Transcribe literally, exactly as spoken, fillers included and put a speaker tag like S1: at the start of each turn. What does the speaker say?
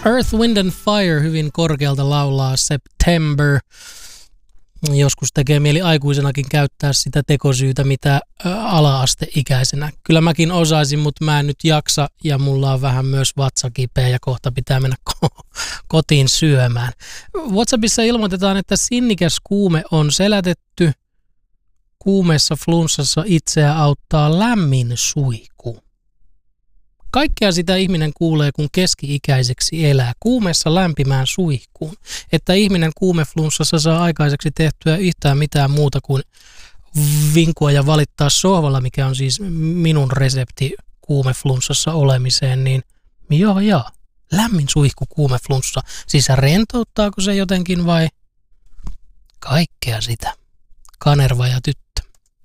S1: Earth, Wind and Fire hyvin korkealta laulaa September. Joskus tekee mieli aikuisenakin käyttää sitä tekosyytä, mitä ala-asteikäisenä. Kyllä mäkin osaisin, mutta mä en nyt jaksa ja mulla on vähän myös vatsa kipeä ja kohta pitää mennä ko- kotiin syömään. WhatsAppissa ilmoitetaan, että sinnikäs kuume on selätetty. Kuumeessa flunssassa itseä auttaa lämmin suihku. Kaikkea sitä ihminen kuulee, kun keski-ikäiseksi elää. Kuumeessa lämpimään suihkuun. Että ihminen kuumeflunssassa saa aikaiseksi tehtyä yhtään mitään muuta kuin vinkua ja valittaa sohvalla, mikä on siis minun resepti kuumeflunssassa olemiseen, niin joo joo. Lämmin suihku kuumeflunssa. Siis rentouttaako se jotenkin vai kaikkea sitä? Kanerva ja tyttö